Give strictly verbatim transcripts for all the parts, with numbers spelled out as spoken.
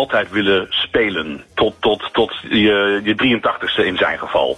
altijd willen spelen. Tot, tot, tot je, je drieëntachtigste in zijn geval.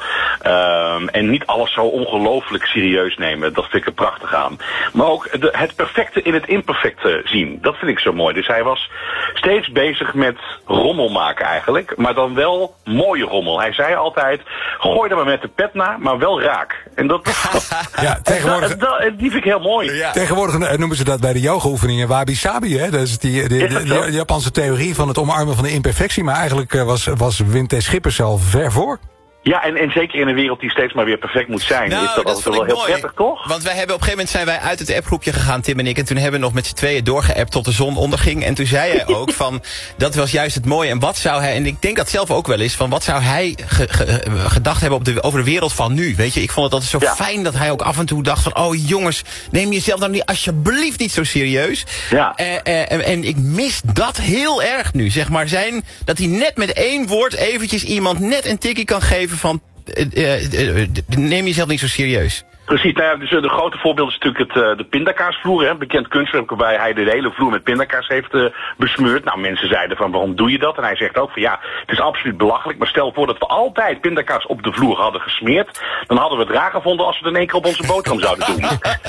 Um, en niet alles zo ongelooflijk serieus nemen. Dat vind ik er prachtig aan. Maar ook de, het perfecte in het imperfecte zien. Dat vind ik zo mooi. Dus hij was steeds bezig met rommel maken eigenlijk. Maar dan wel mooie rommel. Hij zei altijd, gooi er maar met de pet na, maar wel raak. En dat, ja, tegenwoordig, dat, dat, die vind ik heel mooi. Ja. Tegenwoordig noemen ze dat bij de yoga-oefeningen wabi-sabi. Hè? Dat is die, die, die, die Japanse theorie van het omarmen van de imperfectie. Maar eigenlijk was, was Wim T. Schippers zelf ver voor. Ja, en, en zeker in een wereld die steeds maar weer perfect moet zijn, nou, is dat, dat altijd wel heel mooi. Prettig, toch? Want wij hebben op een gegeven moment zijn wij uit het appgroepje gegaan, Tim en ik, en toen hebben we nog met z'n tweeën doorgeappt tot de zon onderging. En toen zei hij ook van, dat was juist het mooie. En wat zou hij, en ik denk dat zelf ook wel eens, van wat zou hij ge, ge, gedacht hebben op de, over de wereld van nu? Weet je, ik vond het altijd zo ja. fijn dat hij ook af en toe dacht van, oh jongens, neem jezelf dan niet, alsjeblieft niet zo serieus. Ja. Uh, uh, en, en ik mis dat heel erg nu, zeg maar, zijn, dat hij net met één woord eventjes iemand net een tikkie kan geven van, uh, uh, uh, neem jezelf niet zo serieus. Precies, nou ja, dus de grote voorbeeld is natuurlijk het, uh, de pindakaasvloer, hè, bekend kunstwerk waarbij hij de hele vloer met pindakaas heeft uh, besmeurd. Nou, mensen zeiden van, waarom doe je dat? En hij zegt ook van, ja, het is absoluut belachelijk, maar stel voor dat we altijd pindakaas op de vloer hadden gesmeerd, dan hadden we het raar gevonden als we het in één keer op onze boterham zouden doen.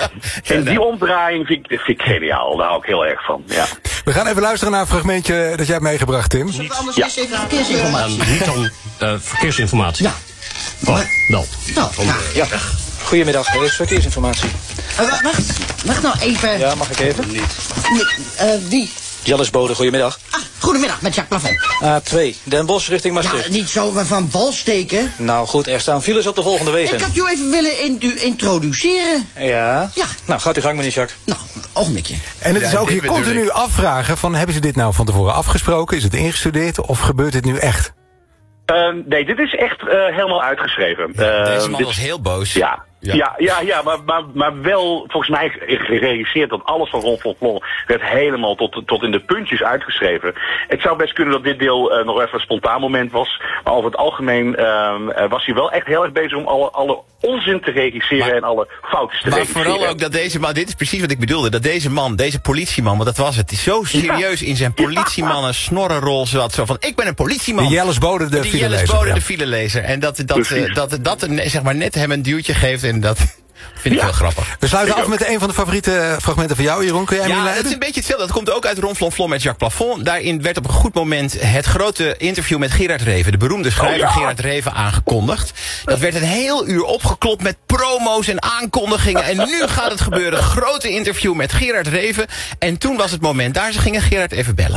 En die omdraaiing vind ik, vind ik geniaal, daar hou ik heel erg van, ja. We gaan even luisteren naar een fragmentje dat jij hebt meegebracht, Tim. Niet, anders ja. is even verkeersinformatie. Uh, niet dan uh, verkeersinformatie. Ja. Oh, wel. Nou, Om, ja. ja. Goedemiddag, er is verkeersinformatie. Uh, wacht, wacht nou even. Ja, mag ik even? Niet. Uh, wie? Jellis Bode, goedemiddag. Ah, goedemiddag, met Jacques Plafond. A twee, Den Bosch richting Maastricht. Ja, niet zo van wal steken. Nou goed, er staan files op de volgende wegen. Ik had u even willen in, u introduceren. Ja? Ja. Nou, gaat uw gang, meneer Jacques. Nou, ogenblikje. En het is ook, je continu afvragen van, hebben ze dit nou van tevoren afgesproken? Is het ingestudeerd of gebeurt dit nu echt? Uh, nee, dit is echt uh, helemaal uitgeschreven. Ja, uh, deze man dit, was heel boos. Ja, ja, ja, ja, ja maar, maar, maar wel volgens mij gerealiseerd dat alles van Ron Fon Vlon werd helemaal tot, tot in de puntjes uitgeschreven. Het zou best kunnen dat dit deel uh, nog even een spontaan moment was. Maar over het algemeen uh, was hij wel echt heel erg bezig om alle, alle onzin te regisseren maar, en alle fouten te maar regisseren. Maar vooral ook dat deze man, dit is precies wat ik bedoelde, dat deze man, deze politieman, want dat was het, die zo serieus ja. in zijn politiemannen ja. snorrenrol zat, zo van, ik ben een politieman. Die Jellis Bode de filelezer. Die Jellis Bode ja. de filelezer. En dat dat, uh, dat, dat, dat zeg maar net hem een duwtje geeft en dat vind ik ja. heel grappig. We sluiten af met een van de favoriete fragmenten van jou, Jeroen. Kun jij hem Ja, leiden? het is een beetje hetzelfde. Dat komt ook uit Ron Flon Flon met Jacques Plafond. Daarin werd op een goed moment het grote interview met Gerard Reven, de beroemde schrijver oh, ja. Gerard Reven, aangekondigd. Dat werd een heel uur opgeklopt met promo's en aankondigingen. En nu gaat het gebeuren. Grote interview met Gerard Reven. En toen was het moment daar. Ze gingen Gerard even bellen.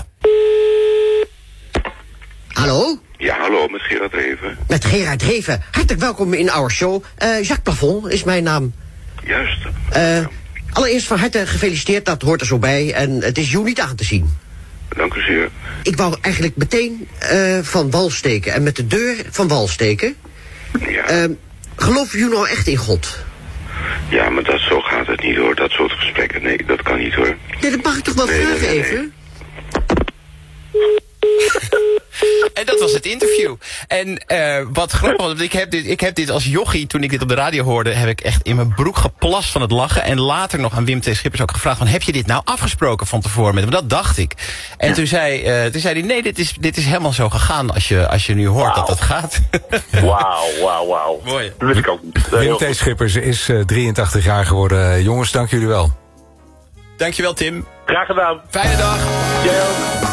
Hallo? Ja, hallo, met Gerard Reven. Met Gerard Reven. Hartelijk welkom in our show. Uh, Jacques Plafond is mijn naam. Juist. Uh, allereerst van harte gefeliciteerd, dat hoort er zo bij. En het is jou niet aan te zien. Dank u zeer. Ik wou eigenlijk meteen uh, van wal steken. En met de deur van wal steken. Ja. Uh, geloof je nou echt in God? Ja, maar dat, zo gaat het niet hoor, dat soort gesprekken. Nee, dat kan niet hoor. Nee, dat mag ik toch wel nee, vragen nee, nee, even? Nee. En dat was het interview. En uh, wat grappig was, ik heb, dit, ik heb dit als jochie, toen ik dit op de radio hoorde, heb ik echt in mijn broek geplast van het lachen. En later nog aan Wim T. Schippers ook gevraagd van, heb je dit nou afgesproken van tevoren met hem? Dat dacht ik. En ja. toen, zei, uh, toen zei hij, nee, dit is, dit is helemaal zo gegaan als je, als je nu hoort wow. dat het gaat. Wauw, wauw, wauw. Mooi. Dat wist ik ook niet. Wim T. Schippers is uh, drieëntachtig jaar geworden. Jongens, dank jullie wel. Dankjewel, Tim. Graag gedaan. Fijne dag. Jij ook.